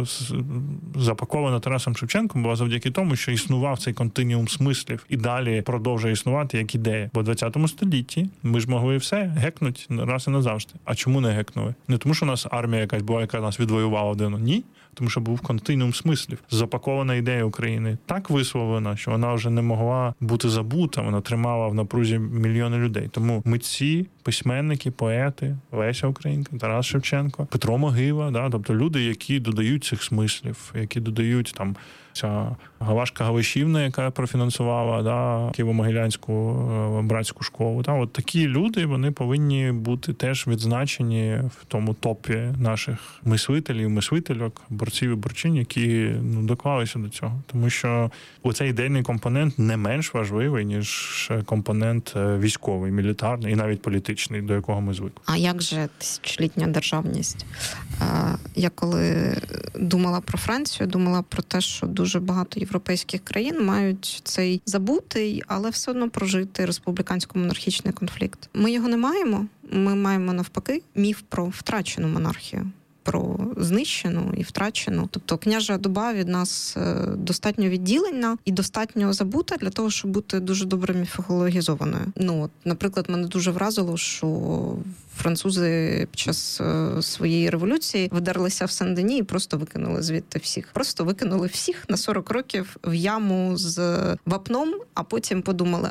запакована Тарасом Шевченком була завдяки тому, що існував цей континуум смислів і далі продовжує існувати як ідея. Бо в 20 столітті ми ж могли все гекнуть раз і назавжди. А чому не гекнули? Не тому, що у нас армія якась була, яка нас відвоювала один. Ні. Тому що був континуум смислів. Запакована ідея України так висловлена, що вона вже не могла бути забута, вона тримала в напрузі мільйони людей. Тому митці, письменники, поети, Леся Українка, Тарас Шевченко, Петро Могила, да, тобто люди, які додають цих смислів, які додають там ця Галашка Галишівна, яка профінансувала, да, Києво-Могилянську братську школу. Да, от такі люди, вони повинні бути теж відзначені в тому топі наших мислителів, мислительок, борців і борчинь, які доклалися до цього. Тому що оцей ідейний компонент не менш важливий, ніж компонент військовий, мілітарний і навіть політичний, до якого ми звикли. А як же тисячолітня державність? Я коли думала про Францію, думала про те, що дуже багато європейських країн мають цей забутий, але все одно прожитий республікансько-монархічний конфлікт. Ми його не маємо. Ми маємо, навпаки, міф про втрачену монархію. Про знищену і втрачену. Тобто княжа доба від нас достатньо відділена і достатньо забута для того, щоб бути дуже добре міфологізованою. Наприклад, мене дуже вразило, що французи під час своєї революції видерлися в Сен-Дені і просто викинули звідти всіх. Просто викинули всіх на 40 років в яму з вапном, а потім подумали,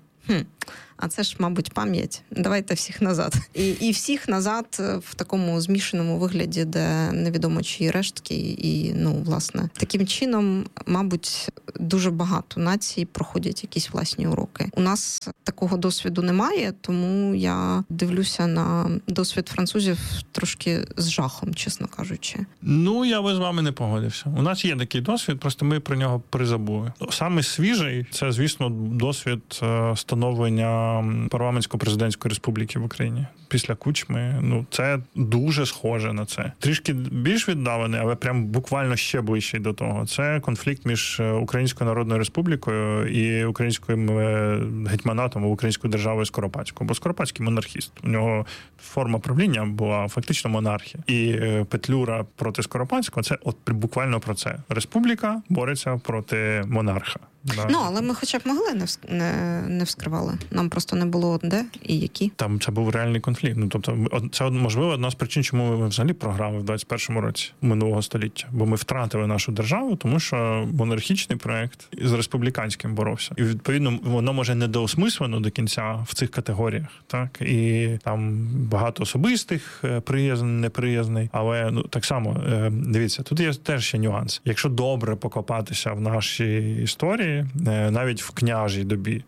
а це ж, мабуть, пам'ять. Давайте всіх назад. І всіх назад в такому змішаному вигляді, де невідомо чиї рештки. І, власне, таким чином, мабуть, дуже багато націй проходять якісь власні уроки. У нас такого досвіду немає, тому я дивлюся на досвід французів трошки з жахом, чесно кажучи. Я би з вами не погодився. У нас є такий досвід, просто ми про нього призабули. Саме свіжий – це, звісно, досвід становлення парламентсько-президентської республіки в Україні. Після Кучми, це дуже схоже на це. Трішки більш віддалений, але прям буквально ще ближчий до того. Це конфлікт між Українською Народною Республікою і українським гетьманатом, українською державою Скоропадською. Бо Скоропадський монархіст. У нього форма правління була фактично монархія. І Петлюра проти Скоропадського – це буквально про це. Республіка бореться проти монарха. Да. Але ми хоча б могли не вскривали. Нам просто не було де і які. Там це був реальний конфлікт. Тобто, це, можливо, одна з причин, чому ми взагалі програли в 21-му році минулого століття. Бо ми втратили нашу державу, тому що монархічний проект з республіканським боровся. І, відповідно, воно може недоосмислено до кінця в цих категоріях. Так? І там багато особистих, приязний, неприязний. Але, так само, дивіться, тут є теж ще нюанс. Якщо добре покопатися в нашій історії, навіть в княжій добі,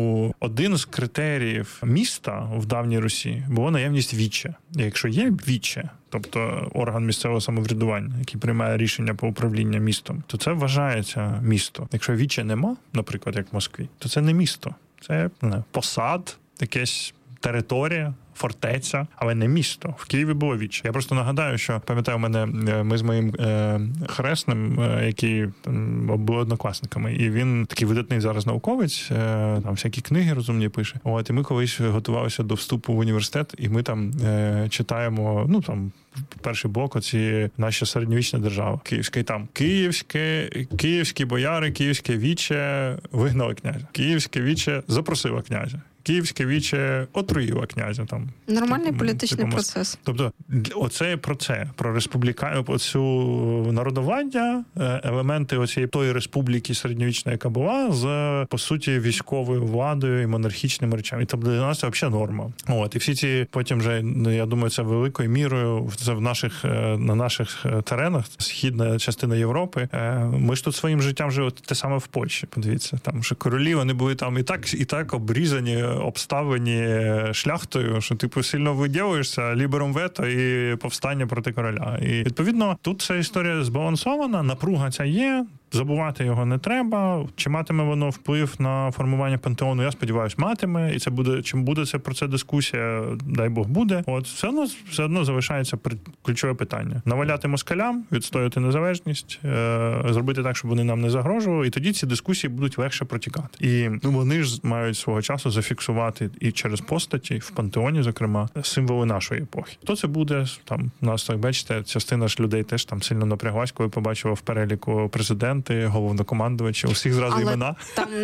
один з критеріїв міста в давній Русі було наявність віче. І якщо є віче, тобто орган місцевого самоврядування, який приймає рішення по управлінню містом, то це вважається місто. Якщо віче нема, наприклад, як в Москві, то це не місто. Це посад, якась територія, фортеця, але не місто. В Києві було віче. Я просто нагадаю, що, пам'ятаю, ми з моїм хресним, які були однокласниками, і він такий видатний зараз науковець, там всякі книги розумні пише. І ми колись готувалися до вступу в університет, і ми там читаємо, перший блок оці наша середньовічна держава. Київська, і там київські бояри, київське віче вигнали князя. Київське віче запросило князя. Київське віче отруїло князя. Нормальний політичний процес. Тобто, оце про це, про оцю народовладдя, елементи оцієї тої республіки середньовічної, яка була, з, по суті, військовою владою і монархічними речами. І тобто для нас це взагалі норма. І всі ці, потім вже, я думаю, це великою мірою, це на наших теренах, східна частина Європи. Ми ж тут своїм життям жили те саме в Польщі, подивіться. Там, що королі, вони були там і так обрізані, обставлені шляхтою, що сильно виділуєшся, лібером вето і повстання проти короля. І, відповідно, тут ця історія збалансована, напруга ця є, забувати його не треба. Чи матиме воно вплив на формування пантеону? Я сподіваюся, матиме. І це буде, чим буде це про це дискусія, дай Бог буде. Все одно залишається ключове питання. Наваляти москалям, відстояти незалежність, зробити так, щоб вони нам не загрожували, і тоді ці дискусії будуть легше протікати. І вони ж мають свого часу зафіксувати і через постаті, в пантеоні, зокрема, символи нашої епохи. Хто це буде? Там, у нас, так бачите, частина ж людей теж там сильно напряглась, коли побачила в переліку президента президенти, головнокомандувачі, усіх зразу імена.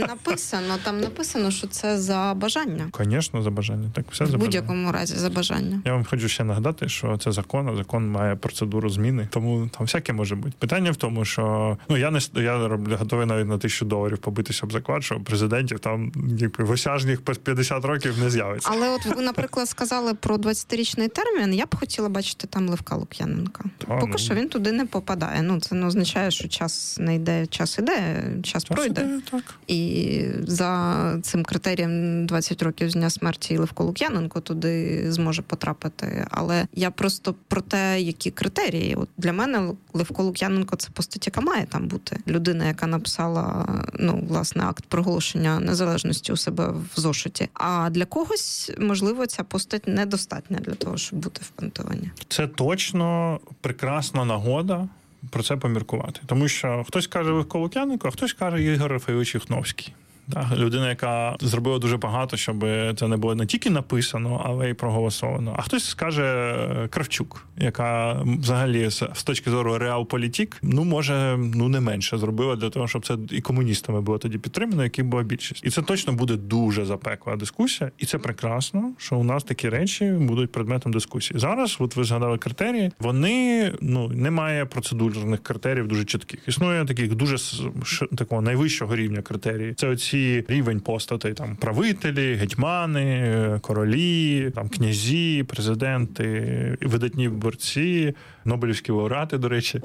Там написано, що це за бажання. Звісно, за бажання. Так, все за бажання. В будь-якому разі за бажання. Я вам хочу ще нагадати, що це закон, а закон має процедуру зміни, тому там всяке може бути. Питання в тому, що я готовий навіть на $1000 побитися об заклад, що президентів там в осяжних 50 років не з'явиться. Але от ви, наприклад, сказали про 20-річний термін, я б хотіла бачити там Левка Лук'яненка. Поки що він туди не попадає. Це не означає, що час не йде, час іде, час пройде. Іде, так. І за цим критерієм 20 років з дня смерті Левко Лук'яненко туди зможе потрапити. Але я просто про те, які критерії. От для мене Левко Лук'яненко – це постать, яка має там бути. Людина, яка написала, власне, акт проголошення незалежності у себе в зошиті. А для когось, можливо, ця постать недостатня для того, щоб бути в пантеоні. Це точно прекрасна нагода про це поміркувати. Тому що хтось каже Левко Лук'яненко, а хтось каже Ігор Рафаївич Юхновський. Людина, яка зробила дуже багато, щоб це не було не тільки написано, але й проголосовано. А хтось скаже Кравчук, яка взагалі з точки зору реалполітик, може, не менше зробила для того, щоб це і комуністами було тоді підтримано, яких була більшість. І це точно буде дуже запекла дискусія. І це прекрасно, що у нас такі речі будуть предметом дискусії. Зараз, от ви згадали критерії, вони, немає процедурних критеріїв дуже чітких. Існує таких дуже такого найвищого рівня критерії. Це оці рівень постатей, там, правителі, гетьмани, королі, там, князі, президенти, видатні борці, нобелівські лауреати, до речі.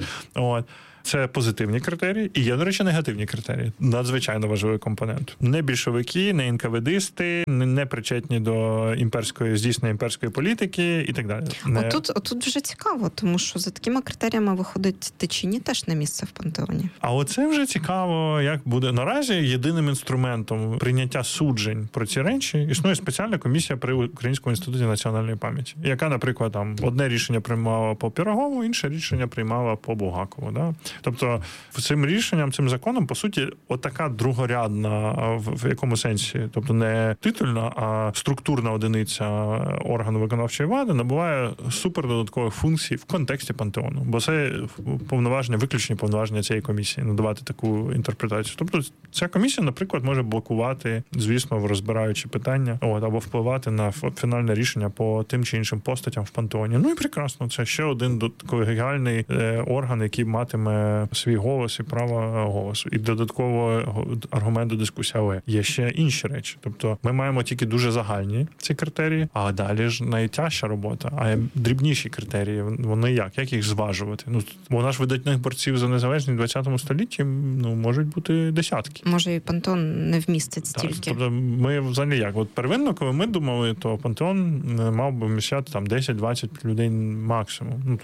Це позитивні критерії. І є, до речі, негативні критерії. Надзвичайно важливий компонент. Не більшовики, не НКВДисти, не причетні до здійснення імперської політики і так далі. Отут вже цікаво, тому що за такими критеріями виходить Тичині теж не місце в пантеоні. А оце вже цікаво, як буде. Наразі єдиним інструментом прийняття суджень про ці речі існує спеціальна комісія при Українському інституті національної пам'яті, яка, наприклад, там одне рішення приймала по Пирогову, інше рішення приймала по Булгакову. Да? Тобто цим рішенням, цим законом, по суті, отака другорядна, в якому сенсі, тобто не титульна, а структурна одиниця органу виконавчої влади набуває супердодаткових функцій в контексті пантеону. Бо це повноваження, виключні повноваження цієї комісії, надавати таку інтерпретацію. Тобто ця комісія, наприклад, може блокувати, звісно, розбираючи питання, або впливати на фінальне рішення по тим чи іншим постатям в пантеоні. І прекрасно, це ще один колегіальний орган, який матиме свій голос і право голосу. І додатково аргумент до дискусії. Але є ще інші речі. Тобто ми маємо тільки дуже загальні ці критерії, а далі ж найтяжча робота. А дрібніші критерії, вони як? Як їх зважувати? Бо наш видатних борців за незалежність в 20 столітті, можуть бути десятки. Може, і пантеон не вмістить стільки. Тобто ми взагалі як? От первинно, коли ми думали, то пантеон мав би вміщати там 10-20 людей максимум.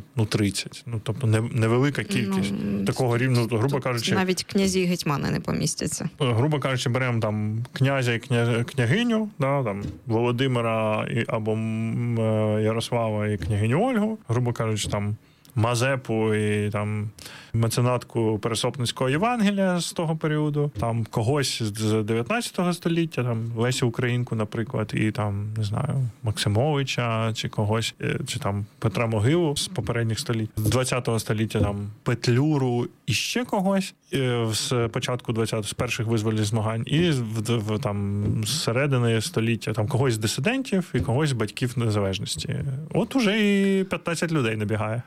30. Тобто невелика кількість. Такого рівня, грубо кажучи... Навіть князі і гетьмани не помістяться. Грубо кажучи, беремо там князя і княгиню, там Володимира або Ярослава і княгиню Ольгу, грубо кажучи, там Мазепу і там меценатку Пересопницького Євангелія з того періоду, там когось з 19 століття, там Лесю Українку, наприклад, і там, не знаю, Максимовича, чи когось, чи там Петра Могилу з попередніх століть, з 20 століття там Петлюру і ще когось з початку 20-го, з перших визвольних змагань, і там з середини століття там когось з дисидентів і когось з батьків незалежності. От уже і 15 людей набігає.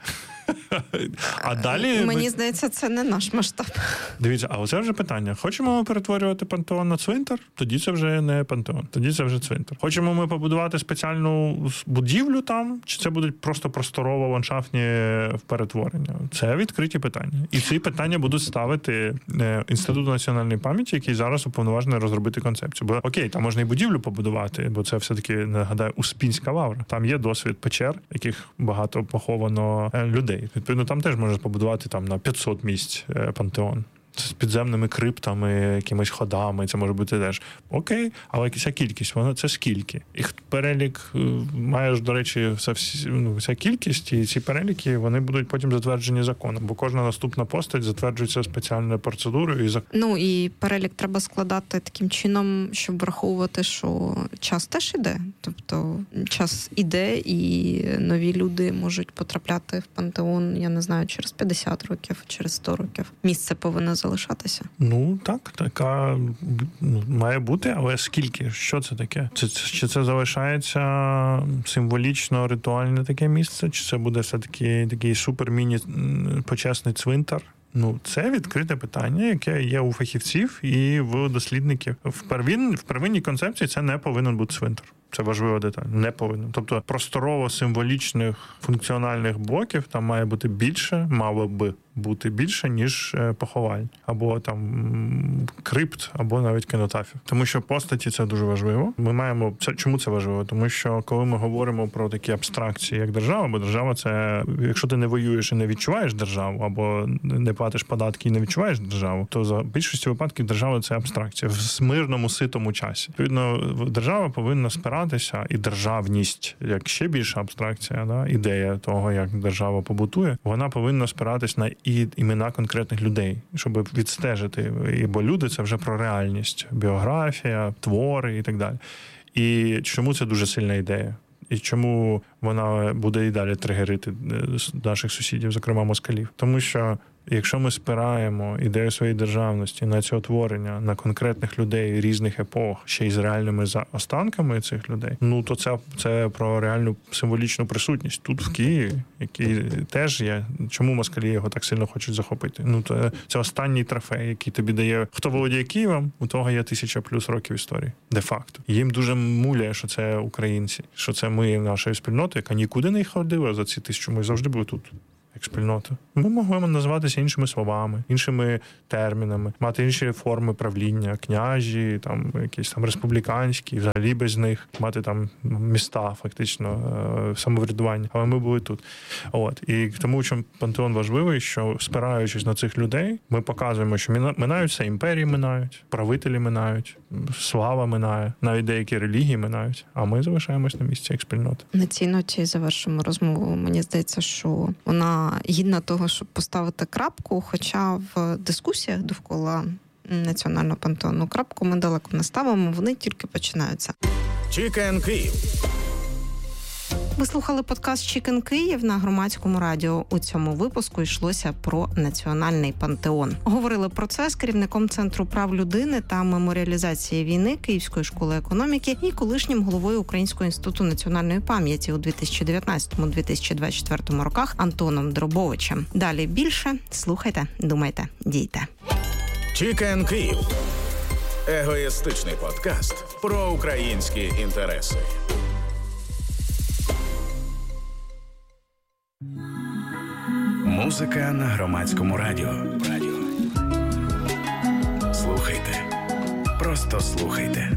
А далі... Мені здається, це не наш масштаб. Дивіться, а оце вже питання. Хочемо ми перетворювати пантеон на цвинтар? Тоді це вже не пантеон. Тоді це вже цвинтар. Хочемо ми побудувати спеціальну будівлю там? Чи це будуть просто просторово ландшафтні перетворення? Це відкриті питання. І ці питання будуть ставити Інститут національної пам'яті, який зараз уповноважений розробити концепцію. Бо окей, там можна і будівлю побудувати, бо це все-таки, нагадаю, Успінська лавра. Там є досвід печер, яких багато поховано людей. Відповідно, там теж можна побудувати там на 500 місць пантеон. З підземними криптами, якимись ходами, це може бути теж. Окей, але ця кількість, вона це скільки? Їх перелік має ж, до речі, вся кількість, і ці переліки, вони будуть потім затверджені законом, бо кожна наступна постать затверджується спеціальною процедурою. І перелік треба складати таким чином, щоб враховувати, що час теж іде. Тобто час іде, і нові люди можуть потрапляти в пантеон, я не знаю, через 50 років, через 100 років. Місце повинно залишатися? Ну, так, така має бути, але скільки? Що це таке? Чи це залишається символічно, ритуальне таке місце, чи це буде все-таки такий супер-міні-почесний цвинтар? Ну, це відкрите питання, яке є у фахівців і в дослідників. В первинній концепції це не повинен бути цвинтар. Це важлива деталь. Не повинен. Тобто просторово-символічних функціональних блоків там має бути більше, мало би бути більше, ніж поховань. Або там крипт, або навіть кінотафів. Тому що постаті це дуже важливо. Ми маємо... Чому це важливо? Тому що коли ми говоримо про такі абстракції, як держава, бо держава це... Якщо ти не воюєш і не відчуваєш державу, або не платиш податки і не відчуваєш державу, то за більшості випадків держава – це абстракція. В мирному, ситому часі. Відповідно, держава повинна спиратися, і державність, як ще більша абстракція, да, ідея того, як держава побутує, вона повинна спиратись на імена конкретних людей, щоб відстежити. Бо люди – це вже про реальність. Біографія, твори і так далі. І чому це дуже сильна ідея? І чому вона буде і далі тригерити наших сусідів, зокрема москалів? Тому що якщо ми спираємо ідею своєї державності на це творення, на конкретних людей різних епох, ще й з реальними останками цих людей, ну то це про реальну символічну присутність тут, в Києві, який теж є. Чому москалі його так сильно хочуть захопити? Ну, це останній трофей, який тобі дає, хто володіє Києвом, у того є 1000+ років історії. Де-факто. Їм дуже муляє, що це українці, що це ми, нашої спільноти, яка нікуди не ходила за ці 1000, ми завжди були тут. Як спільнота. Ми могли називатися іншими словами, іншими термінами, мати інші форми правління, княжі, там якісь там республіканські, взагалі без них, мати там міста, фактично, самоврядування. Але ми були тут. От. І тому, що пантеон важливий, що спираючись на цих людей, ми показуємо, що минаються імперії, минають, правителі минають, слава минає, навіть деякі релігії минають, а ми залишаємось на місці як спільнота. На цій ноті завершимо розмову. Мені здається, що вона гідна того, щоб поставити крапку, хоча в дискусіях довкола національного пантеону крапку ми далеко не ставимо, вони тільки починаються. Чікен Київ. Ви слухали подкаст «Чікен Київ» на Громадському радіо. У цьому випуску йшлося про національний пантеон. Говорили про це з керівником Центру прав людини та меморіалізації війни Київської школи економіки і колишнім головою Українського інституту національної пам'яті у 2019-2024 роках Антоном Дробовичем. Далі більше. Слухайте, думайте, дійте. Чікен Київ. Егоїстичний подкаст про українські інтереси. Музика на Громадському радіо. Слухайте. Просто слухайте.